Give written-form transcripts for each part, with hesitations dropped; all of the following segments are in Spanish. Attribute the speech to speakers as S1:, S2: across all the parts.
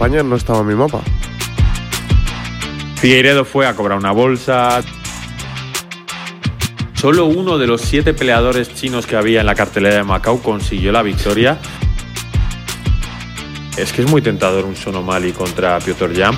S1: España no estaba en mi mapa.
S2: Figueiredo fue a cobrar una bolsa. Solo uno de los 7 peleadores chinos que había en la cartelera de Macao consiguió la victoria. Es que es muy tentador un Sean O'Malley contra Petr Yan.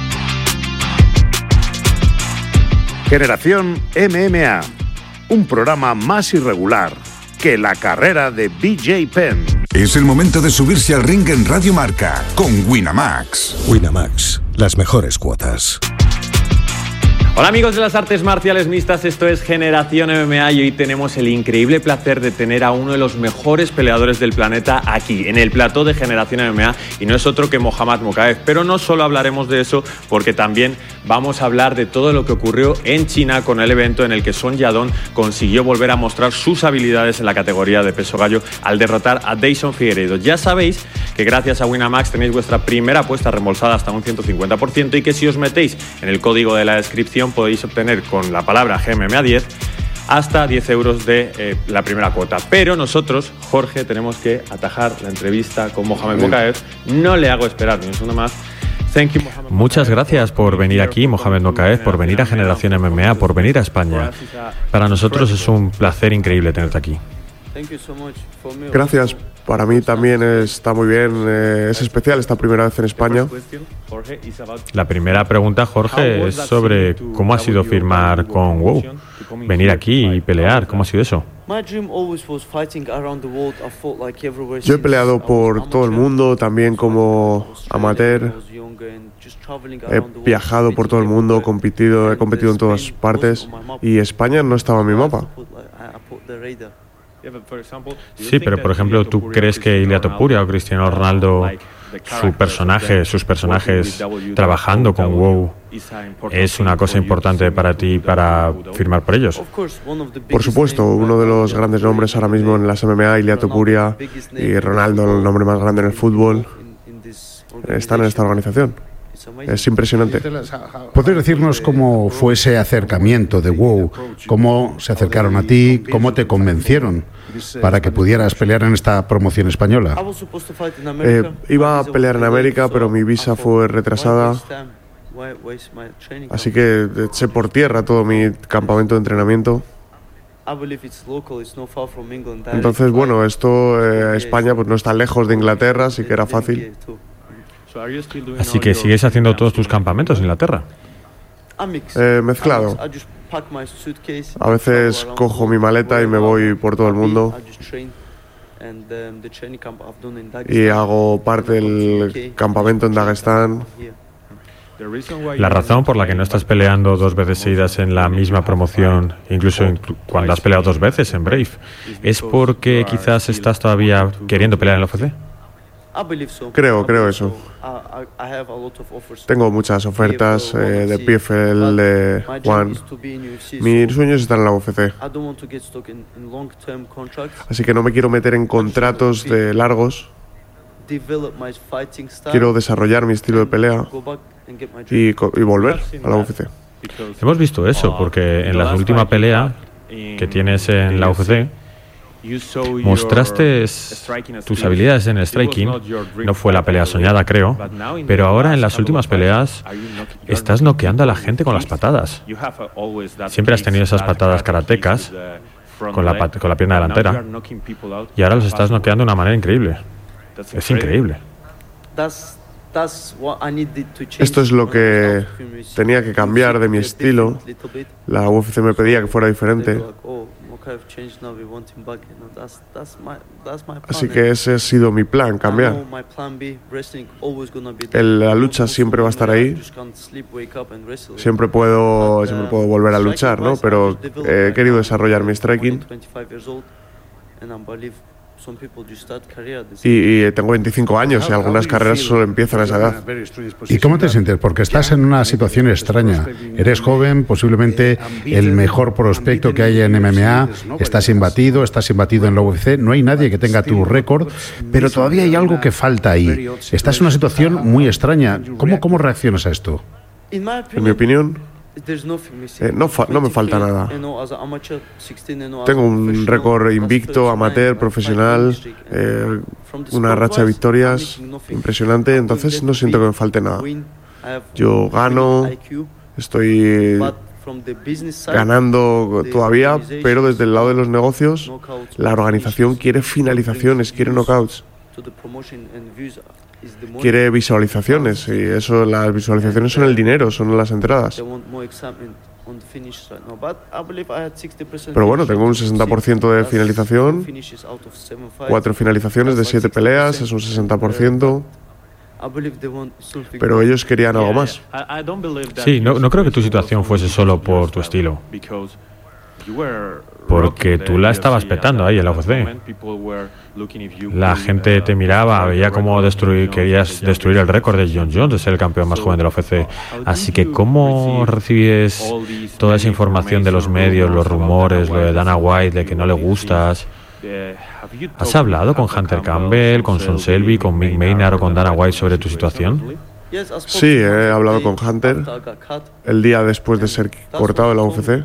S3: Generación MMA, un programa más irregular que la carrera de BJ Penn.
S4: Es el momento de subirse al ring en Radio Marca con Winamax.
S5: Winamax, las mejores cuotas.
S2: Hola amigos de las artes marciales mixtas, esto es Generación MMA y hoy tenemos el increíble placer de tener a uno de los mejores peleadores del planeta aquí, en el plató de Generación MMA, y no es otro que Mohamed Mokaev. Pero no solo hablaremos de eso, porque también vamos a hablar de todo lo que ocurrió en China con el evento en el que Song Yadong consiguió volver a mostrar sus habilidades en la categoría de peso gallo al derrotar a Deiveson Figueiredo. Ya sabéis que gracias a Winamax tenéis vuestra primera apuesta reembolsada hasta un 150% y que si os metéis en el código de la descripción podéis obtener con la palabra GMMA10 hasta 10 euros de la primera cuota. Pero nosotros, Jorge, tenemos que atajar la entrevista con Mohamed Mokaev. No le hago esperar ni un segundo más. Muchas gracias por venir aquí, Mohamed Mokaev, por venir a Generación MMA, por venir a España. Para nosotros es un placer increíble tenerte aquí.
S1: Gracias, para mí también está muy bien, es especial esta primera vez en España.
S2: La primera pregunta, Jorge, es sobre cómo ha sido firmar con WOW, venir aquí y pelear, ¿cómo ha sido eso?
S1: Yo he peleado por todo el mundo, también como amateur. He viajado por todo el mundo, he competido en todas partes y España no estaba en mi mapa.
S2: Sí, pero por ejemplo, ¿tú crees que Ilia Topuria o Cristiano Ronaldo, sus personajes trabajando con WOW, es una cosa importante para ti para firmar por ellos?
S1: Por supuesto, uno de los grandes nombres ahora mismo en las MMA, Ilia Topuria, y Ronaldo, el nombre más grande en el fútbol, están en esta organización. Es impresionante.
S3: ¿Podrías decirnos cómo fue ese acercamiento de WOW? ¿Cómo se acercaron a ti? ¿Cómo te convencieron para que pudieras pelear en esta promoción española?
S1: Iba a pelear en América, pero mi visa fue retrasada. Así que eché por tierra todo mi campamento de entrenamiento. Entonces, bueno, España pues no está lejos de Inglaterra, así que era fácil.
S2: Así que sigues haciendo todos tus campamentos en Inglaterra.
S1: Mezclado. A veces cojo mi maleta y me voy por todo el mundo y hago parte del campamento en Dagestán.
S2: La razón por la que no estás peleando 2 veces seguidas en la misma promoción, incluso cuando has peleado 2 veces en Brave, ¿es porque quizás estás todavía queriendo pelear en la UFC?
S1: Creo eso. Tengo muchas ofertas de PFL, de One. Mi sueño es estar en la UFC. Así que no me quiero meter en contratos de largos. Quiero desarrollar mi estilo de pelea y volver a la UFC.
S2: Hemos visto eso, porque en la última pelea que tienes en la UFC mostraste tus habilidades en el striking. No fue la pelea soñada, creo, pero ahora en las últimas peleas estás noqueando a la gente con las patadas. Siempre has tenido esas patadas karatecas con la pierna delantera y ahora los estás noqueando de una manera increíble. Es increíble.
S1: Esto es lo que tenía que cambiar de mi estilo. La UFC me pedía que fuera diferente. Así que ese ha sido mi plan, cambiar. La lucha siempre va a estar ahí. Siempre puedo volver a luchar, ¿no? Pero he querido desarrollar mi striking. Y tengo 25 años y algunas carreras solo empiezan a esa edad.
S3: ¿Y cómo te sientes? Porque estás en una situación extraña. Eres joven, posiblemente el mejor prospecto que hay en MMA. Estás imbatido en la UFC. No hay nadie que tenga tu récord, pero todavía hay algo que falta ahí. Estás en una situación muy extraña. ¿Cómo reaccionas a esto?
S1: En mi opinión, No me falta nada. Tengo un récord invicto, amateur, profesional, una racha de victorias impresionante, entonces no siento que me falte nada. Yo gano, estoy ganando todavía, pero desde el lado de los negocios, la organización quiere finalizaciones, quiere knockouts, quiere visualizaciones, y eso, las visualizaciones son el dinero, son las entradas. Pero bueno, tengo un 60% de finalización, 4 finalizaciones de 7 peleas, es un 60%. Pero ellos querían algo más.
S2: Sí, no creo que tu situación fuese solo por tu estilo, porque tú la estabas petando ahí en la UFC. La gente te miraba, veía cómo querías destruir el récord de Jon Jones de ser el campeón más joven de la UFC. Así que, ¿cómo recibes toda esa información de los medios, los rumores, lo de Dana White, de que no le gustas? ¿Has hablado con Hunter Campbell, con Sean Shelby, con Mick Maynard o con Dana White sobre tu situación?
S1: Sí, he hablado con Hunter el día después de ser cortado de la UFC.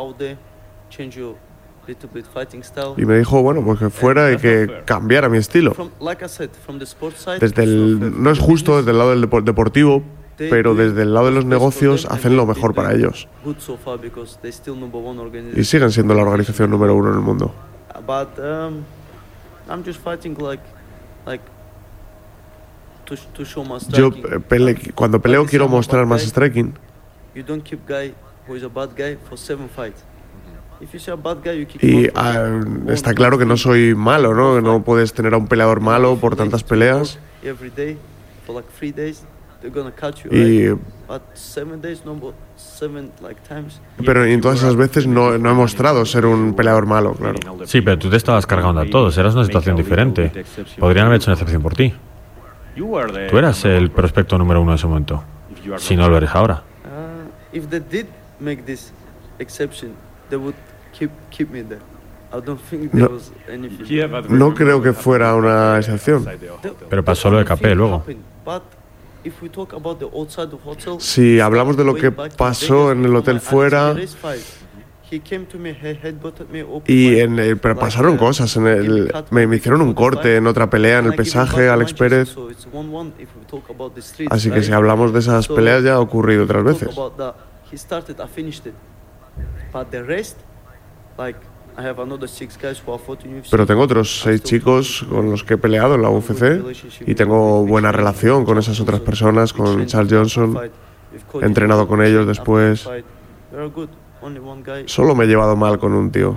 S1: Y me dijo, bueno, pues que fuera y que cambiara mi estilo. No es justo desde el lado del deportivo, pero desde el lado de los negocios hacen lo mejor para ellos. Y siguen siendo la organización número 1 en el mundo. Yo cuando peleo quiero mostrar más striking. Y está claro que no soy malo, ¿no? Que no puedes tener a un peleador malo por tantas peleas. Pero en todas esas veces no he mostrado ser un peleador malo, claro.
S2: Sí, pero tú te estabas cargando a todos, eras una situación diferente. Podrían haber hecho una excepción por ti. Tú eras el prospecto número 1 en ese momento, si no lo eres ahora.
S1: No creo que fuera una excepción.
S2: Pero pasó lo de Capé luego.
S1: Si hablamos de lo que pasó en el hotel fuera, pero pasaron cosas. Me hicieron un corte en otra pelea en el pesaje, Alex Pérez. Así que si hablamos de esas peleas ya ha ocurrido otras veces. Pero tengo otros 6 chicos con los que he peleado en la UFC y tengo buena relación con esas otras personas, con Charles Johnson. He entrenado con ellos después. Solo me he llevado mal con un tío.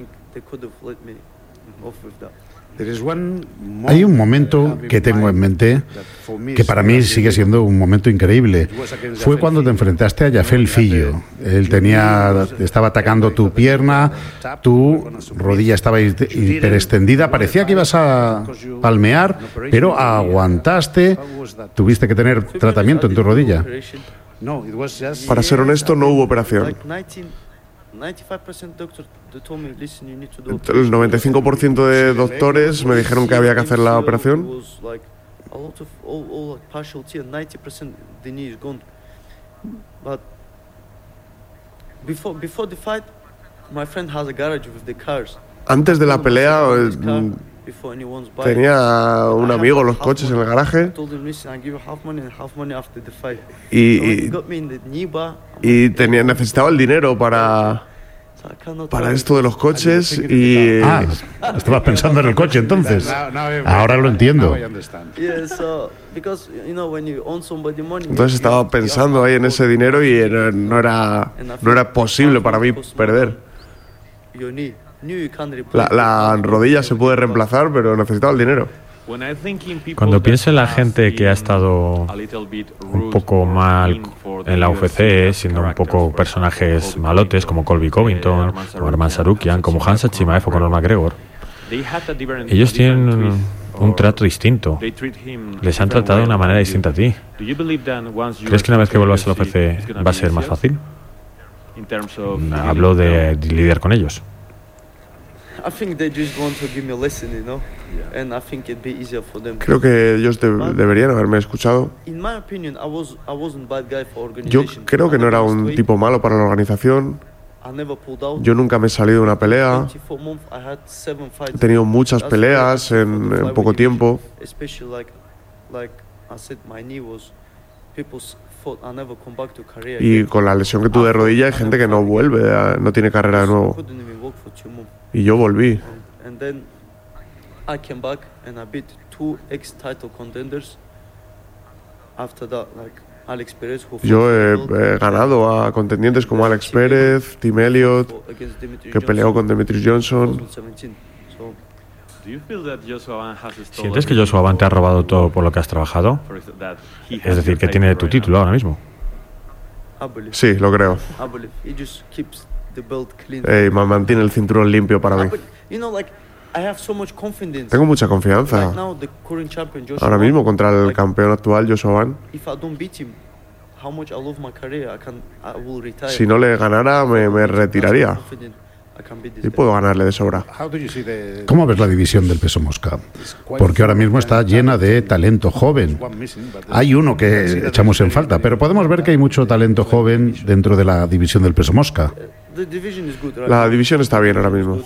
S3: Hay un momento que tengo en mente que para mí sigue siendo un momento increíble. Fue cuando te enfrentaste a Yafel Fillo. Él estaba atacando tu pierna, tu rodilla estaba hiperextendida, parecía que ibas a palmear, pero aguantaste. Tuviste que tener tratamiento en tu rodilla.
S1: Para ser honesto, no hubo operación. El 95% de doctores me dijeron que había que hacer la operación. Antes de la pelea tenía un amigo los coches en el garaje y necesitaba el dinero para esto de los coches y...
S3: estabas pensando en el coche entonces. Ahora lo entiendo.
S1: Entonces estaba pensando ahí en ese dinero y no era posible para mí perder. La rodilla se puede reemplazar, pero necesitaba el dinero.
S2: Cuando pienso en la gente que ha estado un poco mal en la UFC, siendo un poco personajes malotes como Colby Covington, como Arman Sarukian, como Hamza Chimaev o Conor McGregor, ellos tienen un trato distinto. Les han tratado de una manera distinta a ti. ¿Crees que una vez que vuelvas a la UFC va a ser más fácil? Hablo de lidiar con ellos.
S1: Creo que ellos deberían haberme escuchado. Yo creo que no era un tipo malo para la organización. Yo nunca me he salido de una pelea. He tenido muchas peleas en poco tiempo. Y con la lesión que tuve de rodilla hay gente que no vuelve, no tiene carrera de nuevo. Y yo volví. Yo he ganado a contendientes como Alex Pérez, Tim Elliott, que peleó con Demetrius Johnson.
S2: ¿Sientes que Joshua Van te ha robado todo por lo que has trabajado? Es decir, que tiene tu título ahora mismo.
S1: Sí, lo creo. Mantiene el cinturón limpio para mí. Tengo mucha confianza. Ahora mismo contra el campeón actual, Joshua Van. Si no le ganara, me retiraría. Y puedo ganarle de sobra.
S3: ¿Cómo ves la división del peso mosca? Porque ahora mismo está llena de talento joven. Hay uno que echamos en falta, pero podemos ver que hay mucho talento joven dentro de la división del peso mosca.
S1: La división está bien ahora mismo.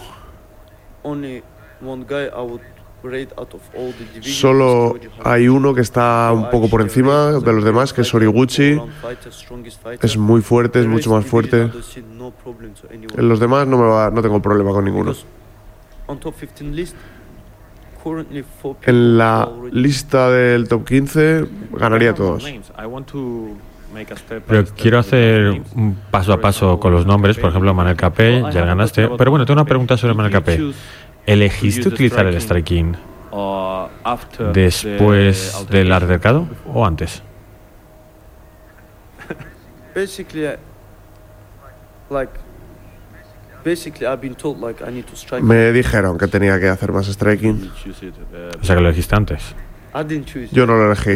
S1: Solo hay uno que está un poco por encima de los demás, que es Horiguchi. Es muy fuerte, es mucho más fuerte. En los demás no tengo problema con ninguno. En la lista del top 15 ganaría a todos.
S2: Pero quiero hacer un paso a paso con los nombres. Por ejemplo, Manel Capé, ya ganaste. Pero bueno, tengo una pregunta sobre Manel Capé. ¿Elegiste utilizar el striking después del altercado o antes?
S1: Me dijeron que tenía que hacer más striking.
S2: O sea, que lo elegiste antes.
S1: Yo no lo elegí.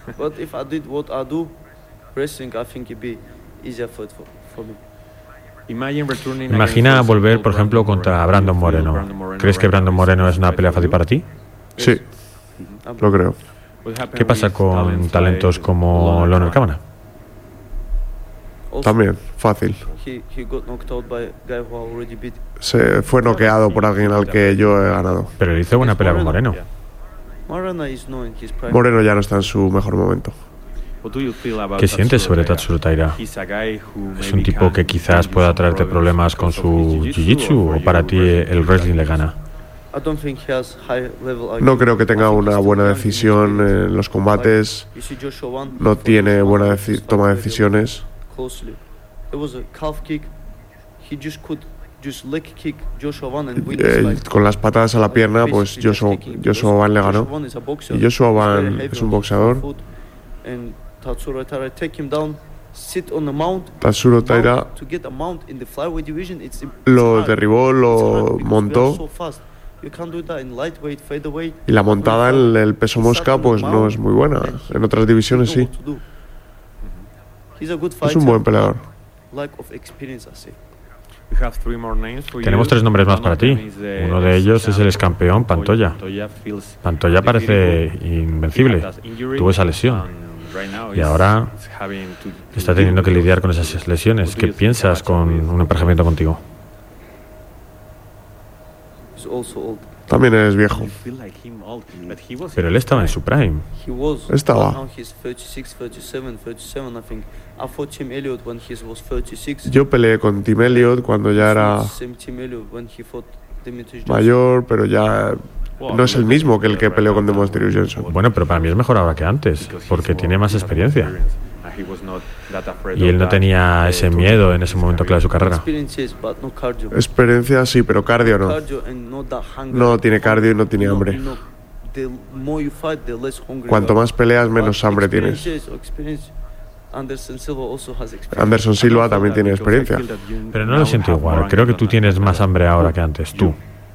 S2: Imagina volver, por ejemplo, contra Brandon Moreno. ¿Crees que Brandon Moreno es una pelea fácil para ti?
S1: Sí, lo creo.
S2: ¿Qué pasa con talentos como Leonard Kavanagh?
S1: También, fácil. Se fue noqueado por alguien al que yo he ganado.
S2: Pero él hizo buena pelea con Moreno.
S1: Moreno ya no está en su mejor momento.
S2: ¿Qué sientes sobre Tatsuro Taira? ¿Es un tipo que quizás pueda traerte problemas con su jiu-jitsu o para ti el wrestling le gana?
S1: No creo que tenga una buena decisión en los combates. No tiene buena toma de decisiones. Con las patadas a la pierna, pues Joshua Van le ganó. Y Joshua Van es un boxeador. Tatsuro Taira lo derribó, lo montó. Y la montada en el peso mosca pues no es muy buena. En otras divisiones sí. Es un buen peleador.
S2: Tenemos 3 nombres más para ti. Uno de ellos es el excampeón Pantoja. Pantoja parece invencible. Tuvo esa lesión. Y ahora está teniendo que lidiar con esas lesiones. ¿Qué piensas con un emparejamiento contigo?
S1: También es viejo.
S2: Pero él estaba en su prime.
S1: Estaba. Yo peleé con Tim Elliott cuando ya era mayor, pero ya no es el mismo que el que peleó con Demetrius Johnson.
S2: Bueno, pero para mí es mejor ahora que antes, porque tiene más experiencia. Y él no tenía ese miedo en ese momento clave de su carrera.
S1: Experiencia sí, pero cardio no. No tiene cardio y no tiene hambre. Cuanto más peleas, menos hambre tienes. Anderson Silva también tiene experiencia.
S2: Pero no lo siento igual. Creo que tú tienes más hambre ahora que antes. Tú.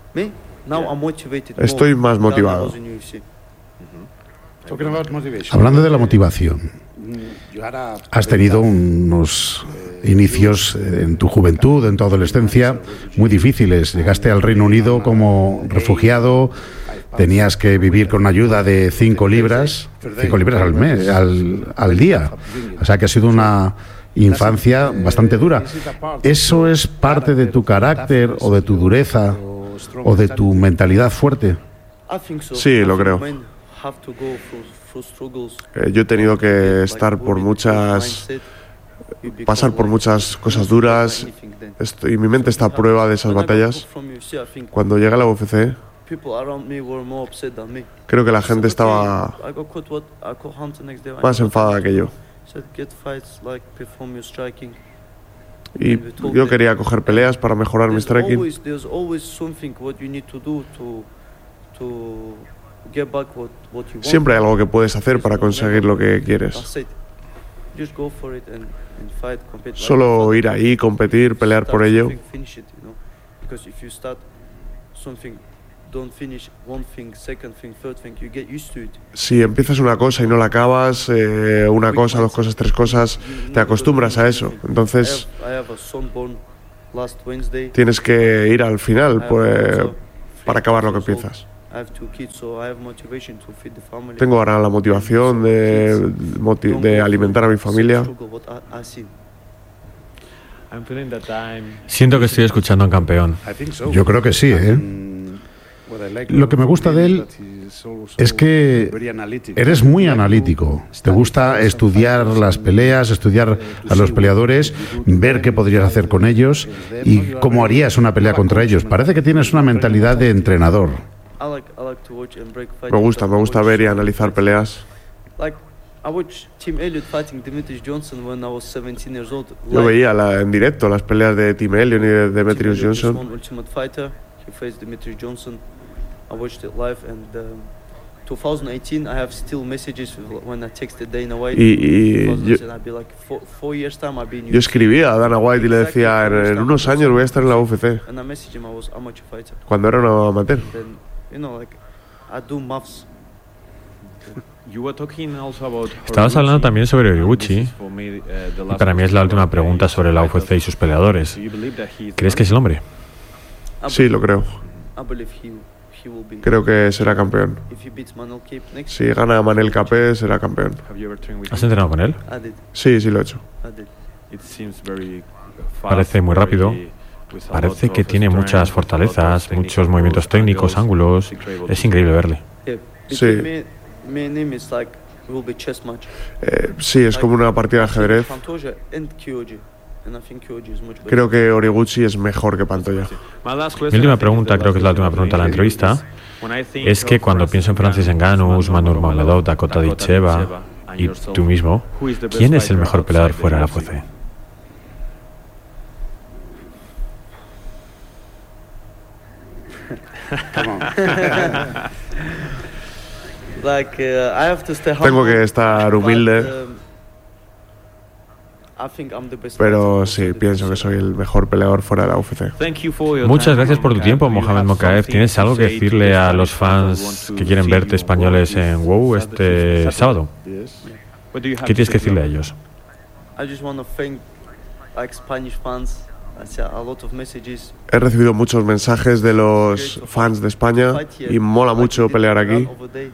S1: Estoy más motivado.
S3: Hablando de la motivación, has tenido unos inicios en tu juventud, en tu adolescencia, muy difíciles. Llegaste al Reino Unido como refugiado, tenías que vivir con una ayuda de 5 libras al mes, al día. O sea que ha sido una infancia bastante dura. ¿Eso es parte de tu carácter o de tu dureza o de tu mentalidad fuerte?
S1: Sí, lo creo. Yo he tenido que pasar por muchas cosas duras y mi mente está a prueba de esas batallas. Cuando llegué a la UFC, creo que la gente estaba más enfadada que yo. Y yo quería coger peleas para mejorar mi striking. Siempre hay algo que puedes hacer para conseguir lo que quieres. Solo ir ahí, competir, pelear por ello. Si empiezas una cosa y no la acabas, una cosa, 2 cosas, 3 cosas, te acostumbras a eso. Entonces, tienes que ir al final para acabar lo que empiezas. Tengo ahora la motivación de alimentar a mi familia.
S2: Siento que estoy escuchando a un campeón.
S3: Yo creo que sí, ¿eh? Lo que me gusta de él es que eres muy analítico. Te gusta estudiar las peleas, estudiar a los peleadores, ver qué podrías hacer con ellos y cómo harías una pelea contra ellos. Parece que tienes una mentalidad de entrenador.
S1: Me gusta ver y analizar peleas. Yo veía en directo las peleas de Tim Elliott y de Demetrius Johnson. Yo escribía a Dana White y le decía, en unos años voy a estar en la UFC, cuando era un amateur.
S2: Estabas hablando también sobre Horiguchi, y para mí es la última pregunta sobre la UFC y sus peleadores. ¿Crees que es el hombre?
S1: Sí, lo creo. Creo que será campeón. Si gana a Manel Capé, será campeón.
S2: ¿Has entrenado con él?
S1: Sí, lo he hecho.
S2: Parece muy rápido. Parece que tiene muchas fortalezas, muchos movimientos técnicos, ángulos. Es increíble verle.
S1: Sí. Sí, es como una partida de ajedrez. Creo que Horiguchi es mejor que Pantoja.
S2: Mi última pregunta, creo que es la última pregunta de la entrevista, es que cuando pienso en Francis Ngannou, Usman Nurmagomedov, Dakota Ditcheva y tú mismo, ¿quién es el mejor peleador fuera de la UFC?
S1: Tengo que estar humilde, pero sí, pienso que soy el mejor peleador fuera de la UFC.
S2: Muchas gracias por tu tiempo, Mohamed Mokaev. ¿Tienes algo que decirle a los fans que quieren verte españoles en WOW este sábado? ¿Qué tienes que decirle a ellos?
S1: He recibido muchos mensajes de los fans de España y mola mucho pelear aquí.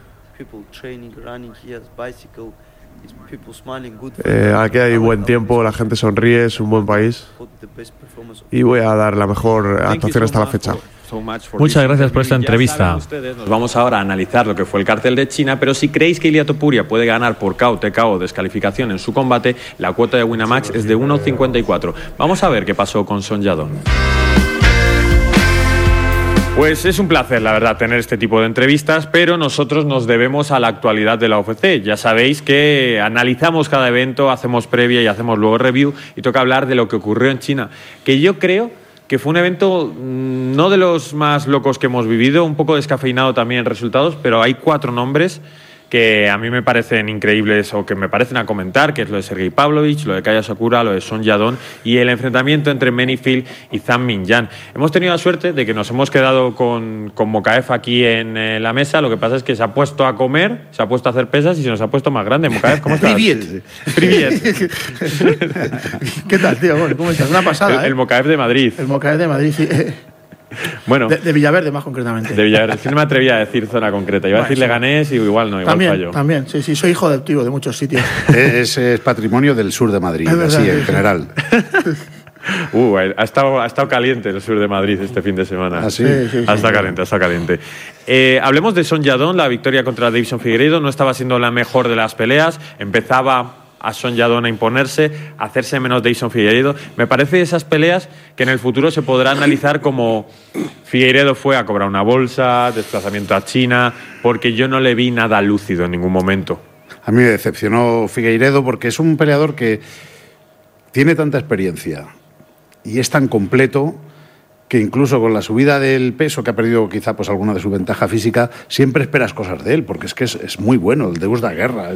S1: Aquí hay buen tiempo, la gente sonríe, es un buen país y voy a dar la mejor actuación hasta la fecha.
S2: Muchas gracias por esta entrevista. Vamos ahora a analizar lo que fue el cartel de China, pero si creéis que Ilia Topuria puede ganar por KO, TKO o descalificación en su combate, la cuota de Winamax es de 1,54. Vamos a ver qué pasó con Son Yadong. Pues es un placer, la verdad, tener este tipo de entrevistas, pero nosotros nos debemos a la actualidad de la UFC. Ya sabéis que analizamos cada evento, hacemos previa y hacemos luego review, y toca hablar de lo que ocurrió en China, que yo creo que fue un evento no de los más locos que hemos vivido, un poco descafeinado también en resultados, pero hay 4 nombres que a mí me parecen increíbles o que me parecen a comentar, que es lo de Sergei Pavlovich, lo de Kaya Sakura, lo de Son Yadong y el enfrentamiento entre Menifield y Zhang Mingyang. Hemos tenido la suerte de que nos hemos quedado con Mokaev aquí en la mesa. Lo que pasa es que se ha puesto a comer, se ha puesto a hacer pesas y se nos ha puesto más grande. Mokaev, ¿cómo estás?
S6: Priviet. ¿Qué tal, tío? Bueno, ¿cómo estás? Una pasada.
S2: El Mokaev de Madrid.
S6: El Mokaev de Madrid, sí.
S2: Bueno,
S6: de Villaverde, más concretamente.
S2: De Villaverde. Es que no me atrevía a decir zona concreta. Iba a decir Leganés y igual no, igual fallo.
S6: También, sí, soy hijo adoptivo de muchos sitios.
S3: Es patrimonio del sur de Madrid,
S6: verdad,
S3: así en general.
S2: Ha estado caliente el sur de Madrid este fin de semana.
S3: ¿Ah, sí?
S6: Sí.
S2: Ha estado caliente. Hablemos de Son Yadong. La victoria contra Deiveson Figueiredo no estaba siendo la mejor de las peleas. Empezaba a Son Yadong a imponerse, a hacerse menos Deiveson Figueiredo. Me parece esas peleas que en el futuro se podrá analizar como Figueiredo fue a cobrar una bolsa, desplazamiento a China, porque yo no le vi nada lúcido en ningún momento.
S3: A mí me decepcionó Figueiredo porque es un peleador que tiene tanta experiencia y es tan completo que incluso con la subida del peso, que ha perdido quizá pues alguna de su ventaja física, siempre esperas cosas de él, porque es muy bueno, el deus da guerra,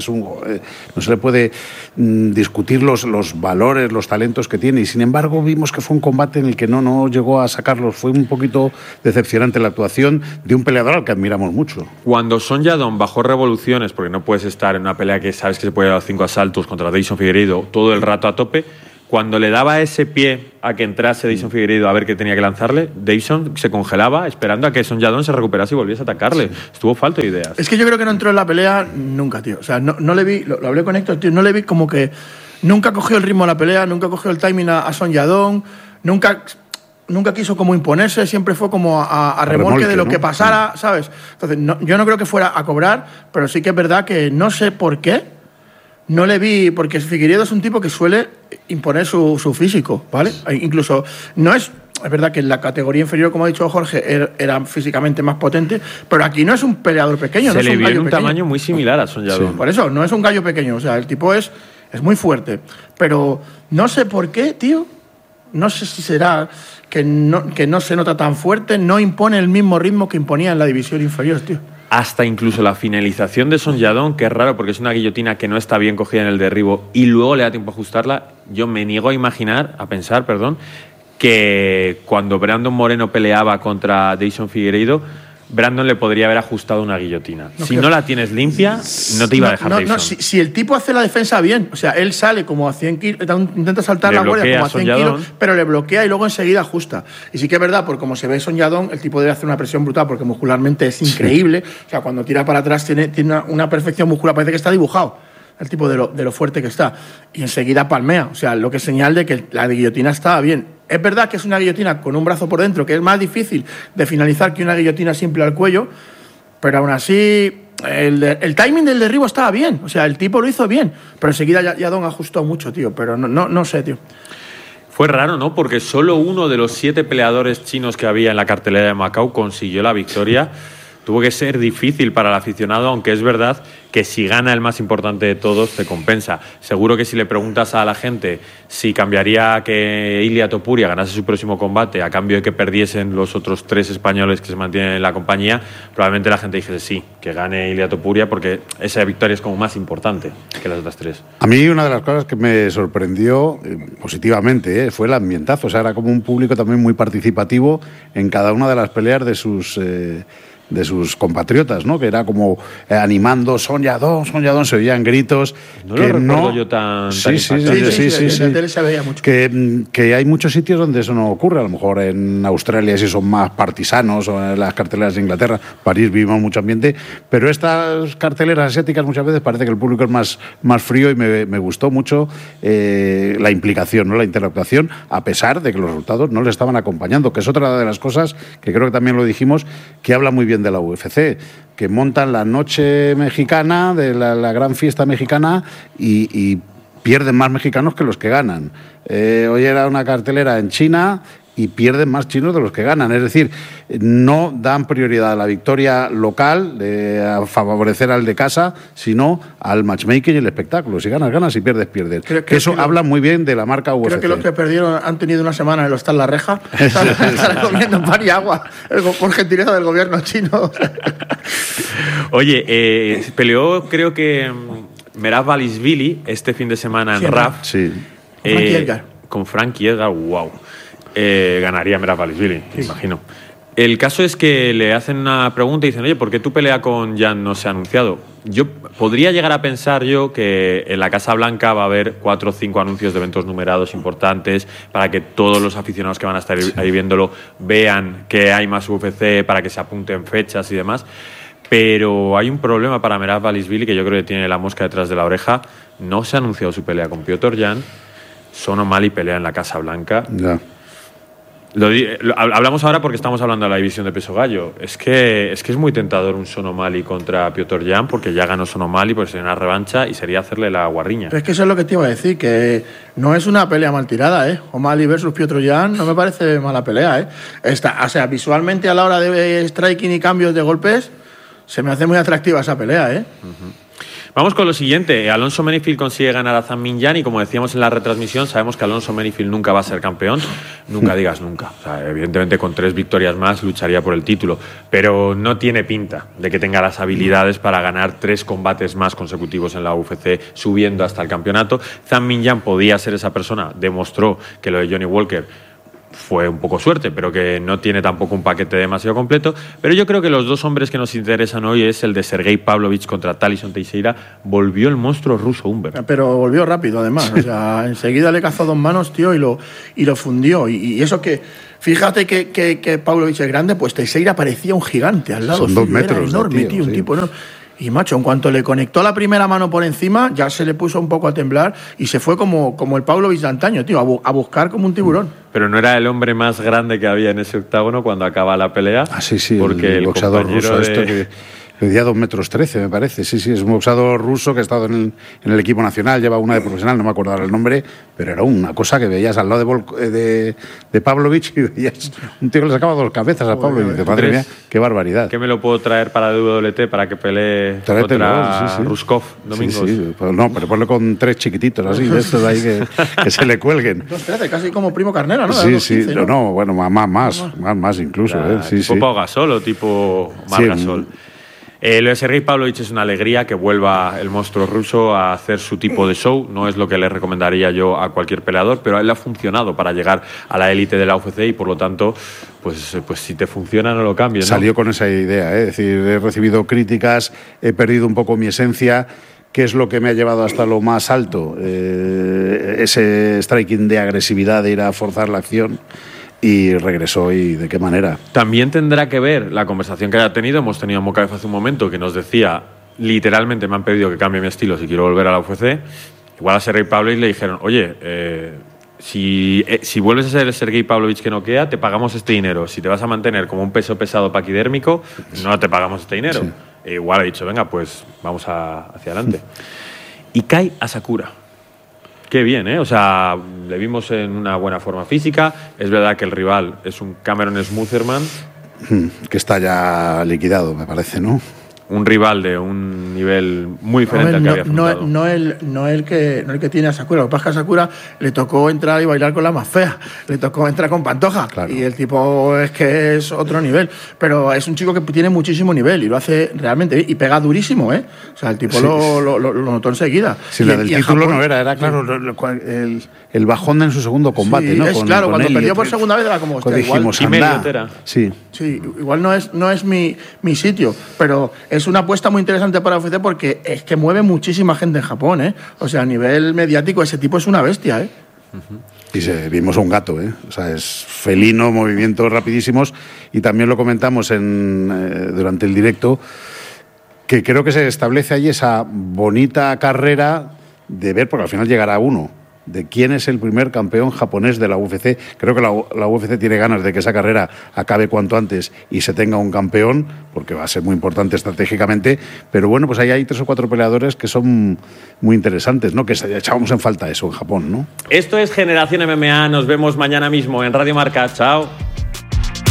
S3: no se le puede discutir los valores, los talentos que tiene, y sin embargo vimos que fue un combate en el que no llegó a sacarlos. Fue un poquito decepcionante la actuación de un peleador al que admiramos mucho.
S2: Cuando Son Yadong bajó revoluciones, porque no puedes estar en una pelea que sabes que se puede dar 5 asaltos contra Deiveson Figueiredo todo el rato a tope, cuando le daba ese pie a que entrase Deiveson Figueiredo a ver qué tenía que lanzarle, Deiveson se congelaba esperando a que Son Yadong se recuperase y volviese a atacarle. Estuvo falto de ideas.
S6: Es que yo creo que no entró en la pelea nunca, tío. O sea, no le vi, lo hablé con Héctor, tío, no le vi como que nunca cogió el ritmo de la pelea, nunca cogió el timing a Son Yadong, nunca quiso como imponerse, siempre fue como a remolque de lo que pasara, ¿sabes? Entonces, yo no creo que fuera a cobrar, pero sí que es verdad que no sé por qué no le vi, porque Figueiredo es un tipo que suele imponer su físico, ¿vale? Incluso es verdad que en la categoría inferior, como ha dicho Jorge, era físicamente más potente, pero aquí no es un peleador pequeño.
S2: Se le vio en un tamaño muy similar a Son Yadong.
S6: Sí, por eso, no es un gallo pequeño, o sea, el tipo es muy fuerte, pero no sé por qué, tío, no sé si será que no se nota tan fuerte, no impone el mismo ritmo que imponía en la división inferior, tío.
S2: Hasta incluso la finalización de Son Yadong, que es raro porque es una guillotina que no está bien cogida en el derribo y luego le da tiempo a ajustarla. Yo me niego a pensar, que cuando Brandon Moreno peleaba contra Deiveson Figueiredo, Brandon le podría haber ajustado una guillotina. Si no la tienes limpia, no te iba a dejar Deiveson.
S6: Si el tipo hace la defensa bien, o sea, él sale como a 100 kilos, intenta saltar la guardia como a 100 kilos, pero le bloquea y luego enseguida ajusta. Y sí que es verdad, porque como se ve Son Yadong, el tipo debe hacer una presión brutal, porque muscularmente es increíble. Sí. O sea, cuando tira para atrás tiene una perfección muscular, parece que está dibujado el tipo de lo fuerte que está. Y enseguida palmea, o sea, lo que es señal de que la guillotina estaba bien. Es verdad que es una guillotina con un brazo por dentro, que es más difícil de finalizar que una guillotina simple al cuello, pero aún así el timing del derribo estaba bien, o sea, el tipo lo hizo bien, pero enseguida Yadong ajustó mucho, tío, pero no sé, tío.
S2: Fue raro, ¿no? Porque solo uno de los 7 peleadores chinos que había en la cartelera de Macao consiguió la victoria. Tuvo que ser difícil para el aficionado, aunque es verdad que si gana el más importante de todos, te compensa. Seguro que si le preguntas a la gente si cambiaría que Ilia Topuria ganase su próximo combate a cambio de que perdiesen los otros 3 españoles que se mantienen en la compañía, probablemente la gente dijese sí, que gane Ilia Topuria, porque esa victoria es como más importante que las otras 3.
S3: A mí una de las cosas que me sorprendió positivamente fue el ambientazo. O sea, era como un público también muy participativo en cada una de las peleas de sus compatriotas, ¿no? Que era como animando Son Yadong, se oían gritos.
S2: No lo recuerdo yo tan
S3: Sí.
S6: En la tele se veía mucho.
S3: Que hay muchos sitios donde eso no ocurre. A lo mejor en Australia sí son más partisanos, o en las carteleras de Inglaterra, París vivimos mucho ambiente, pero estas carteleras asiáticas muchas veces parece que el público es más frío, y me gustó mucho la implicación, ¿no? La interactuación, a pesar de que los resultados no le estaban acompañando, que es otra de las cosas que creo que también lo dijimos, que habla muy bien de la UFC, que montan la noche mexicana, de la gran fiesta mexicana, y pierden más mexicanos que los que ganan. Hoy era una cartelera en China y pierden más chinos de los que ganan. Es decir, no dan prioridad a la victoria local, a favorecer al de casa, sino al matchmaking y el espectáculo. Si ganas, ganas, si pierdes, pierdes. Que eso habla muy bien de la marca UFC.
S6: Creo que los que perdieron han tenido una semana en el Hostal La Reja. Están comiendo pan y agua por gentileza del gobierno chino.
S2: Oye, peleó creo que Merab Dvalishvili este fin de semana en RAF.
S3: Sí.
S2: Con Frankie Edgar, wow. Ganaría Merab Dvalishvili, me imagino. El caso es que le hacen una pregunta y dicen, oye, ¿por qué tu pelea con Jan no se ha anunciado? Yo podría llegar a pensar que en la Casa Blanca va a haber 4 o 5 anuncios de eventos numerados importantes para que todos los aficionados que van a estar ahí viéndolo vean que hay más UFC, para que se apunten fechas y demás. Pero hay un problema para Merab Dvalishvili que yo creo que tiene la mosca detrás de la oreja. No se ha anunciado su pelea con Piotr Jan. Sean O'Malley pelea en la Casa Blanca.
S3: Ya.
S2: Hablamos ahora porque estamos hablando de la división de peso gallo. Es que es muy tentador un Sean O'Malley contra Piotr Jan, porque ya ganó Sean O'Malley, pues sería una revancha y sería hacerle la guarriña.
S6: Pero es que eso es lo que te iba a decir, que no es una pelea mal tirada, ¿eh? O'Malley versus Piotr Jan no me parece mala pelea, ¿eh? O sea, visualmente a la hora de striking y cambios de golpes se me hace muy atractiva esa pelea, ¿eh?
S2: Uh-huh. Vamos con lo siguiente. Alonso Menifield consigue ganar a Zhang Mingyang y, como decíamos en la retransmisión, sabemos que Alonso Menifield nunca va a ser campeón. Nunca digas nunca. O sea, evidentemente con 3 victorias más lucharía por el título, pero no tiene pinta de que tenga las habilidades para ganar 3 combates más consecutivos en la UFC, subiendo hasta el campeonato. Zhang Mingyang podía ser esa persona. Demostró que lo de Johnny Walker fue un poco suerte, pero que no tiene tampoco un paquete demasiado completo. Pero yo creo que los 2 hombres que nos interesan hoy es el de Sergei Pavlovich contra Talison Teixeira. Volvió el monstruo ruso Humbert.
S6: Pero volvió rápido, además. O sea, enseguida le cazó 2 manos, tío, y lo fundió. Y eso que, fíjate que Pavlovich es grande, pues Teixeira parecía un gigante al lado.
S3: Son 2 metros.
S6: Era enorme, tío, un tipo enorme. Y, macho, en cuanto le conectó la primera mano por encima, ya se le puso un poco a temblar y se fue como el Pavlovich de antaño, tío, a buscar como un tiburón.
S2: Pero no era el hombre más grande que había en ese octágono cuando acaba la pelea.
S3: Ah, sí,
S2: porque
S3: el boxeador ruso que medía 2,13 metros, me parece. Sí, es un boxeador ruso que ha estado en el equipo nacional, lleva una de profesional, no me acuerdo ahora el nombre, pero era una cosa que veías al lado de Pavlovich y veías un tío que le sacaba 2 cabezas a Pavlovich. Madre mía, qué barbaridad.
S2: ¿Qué me lo puedo traer para WT para que pelee contra Ruskov domingos?
S3: Sí. Pues no, pero ponle con 3 chiquititos así, de estos ahí que se le cuelguen.
S6: 2,13, casi como Primo Carnera, ¿no?
S3: Sí, no, bueno, más incluso.
S2: ¿Tipo Pau Gasol o tipo Marc Gasol? Lo de Sergei Pavlovich es una alegría, que vuelva el monstruo ruso a hacer su tipo de show. No es lo que le recomendaría yo a cualquier peleador, pero a él le ha funcionado para llegar a la élite de la UFC y, por lo tanto, pues si te funciona no lo cambies, ¿no?
S3: Salió con esa idea, es decir, he recibido críticas, he perdido un poco mi esencia. ¿Qué es lo que me ha llevado hasta lo más alto? Ese striking de agresividad, de ir a forzar la acción. Y regresó, y de qué manera.
S2: También tendrá que ver la conversación que haya tenido. Hemos tenido a Mokaev hace un momento que nos decía, literalmente me han pedido que cambie mi estilo si quiero volver a la UFC. Igual a Sergei Pavlovich le dijeron, oye, si vuelves a ser el Sergei Pavlovich que noquea, te pagamos este dinero. Si te vas a mantener como un peso pesado paquidérmico, no te pagamos este dinero. Sí. Igual ha dicho, venga, pues vamos hacia adelante. Y Kai Asakura. Qué bien, ¿eh? O sea, le vimos en una buena forma física. Es verdad que el rival es un Cameron Smotherman.
S3: Que está ya liquidado, me parece, ¿no?
S2: Un rival de un nivel muy diferente al que había afrontado.
S6: No el que tiene a Sakura. Lo que pasa es que a Sakura le tocó entrar y bailar con la más fea. Le tocó entrar con Pantoja. Claro. Y el tipo es que es otro nivel. Pero es un chico que tiene muchísimo nivel y lo hace realmente bien. Y pega durísimo, ¿eh? O sea, el tipo lo notó enseguida.
S3: Sí, la del título Japón, no era claro, el bajón en su segundo combate,
S6: sí,
S3: ¿no?
S6: Es claro, cuando perdió por segunda vez era como...
S3: Dijimos,
S2: igual,
S3: sí,
S6: igual no es mi sitio, pero es una apuesta muy interesante para UFC porque es que mueve muchísima gente en Japón, ¿eh? O sea, a nivel mediático ese tipo es una bestia, ¿eh?
S3: Y vimos un gato, ¿eh? O sea, es felino, movimientos rapidísimos, y también lo comentamos durante el directo, que creo que se establece ahí esa bonita carrera de ver, porque al final llegará uno, de quién es el primer campeón japonés de la UFC. Creo que la UFC tiene ganas de que esa carrera acabe cuanto antes y se tenga un campeón, porque va a ser muy importante estratégicamente, pero bueno, pues ahí hay 3 o 4 peleadores que son muy interesantes, ¿no? Que echábamos en falta eso en Japón, ¿no?
S2: Esto es Generación MMA, nos vemos mañana mismo en Radio Marca. Chao.